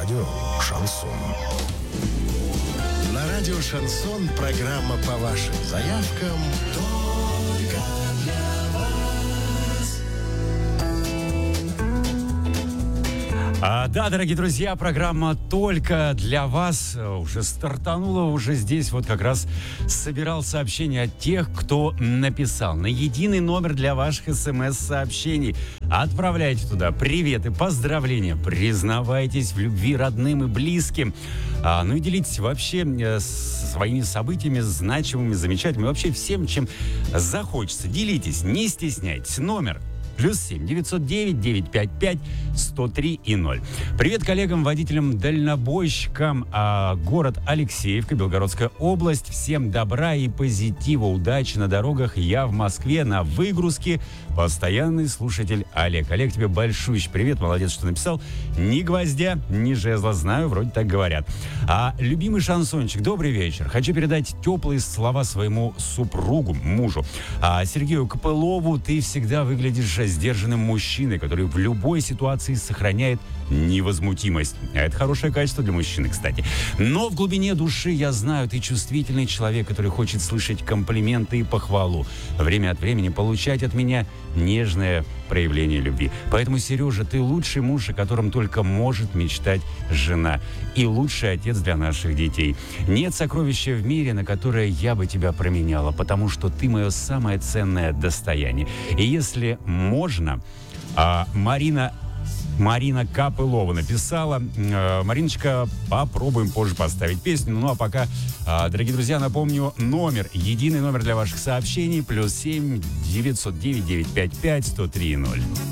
радио «Шансон». На радио «Шансон» программа по вашим заявкам только для вас. Да, дорогие друзья, программа «Только для вас» уже стартанула, уже здесь вот как раз собирал сообщения от тех, кто написал на единый номер для ваших смс-сообщений. Отправляйте туда приветы, поздравления, признавайтесь в любви родным и близким. Ну и делитесь вообще своими событиями, значимыми, замечательными, вообще всем, чем захочется. Делитесь, не стесняйтесь. Номер +7 909 955 103 и 0. Привет коллегам, водителям, дальнобойщикам. Город Алексеевка, Белгородская область. Всем добра и позитива, удачи на дорогах. Я в Москве на выгрузке. Постоянный слушатель Олег. Олег, тебе большущий привет, молодец, что написал. Ни гвоздя, ни жезла, знаю, вроде так говорят. Любимый шансончик, добрый вечер. Хочу передать теплые слова своему супругу, мужу. Сергею Копылову. Ты всегда выглядишь сдержанным мужчиной, который в любой ситуации сохраняет невозмутимость. Это хорошее качество для мужчины, кстати. Но в глубине души я знаю, ты чувствительный человек, который хочет слышать комплименты и похвалу. Время от времени получать от меня нежное проявление любви. Поэтому, Сережа, ты лучший муж, о котором только может мечтать жена. И лучший отец для наших детей. Нет сокровища в мире, на которое я бы тебя променяла, потому что ты мое самое ценное достояние. И если можно, Марина Копылова написала. Мариночка, попробуем позже поставить песню. Ну а пока, дорогие друзья, напомню, единый номер для ваших сообщений +7 909 955 103 0.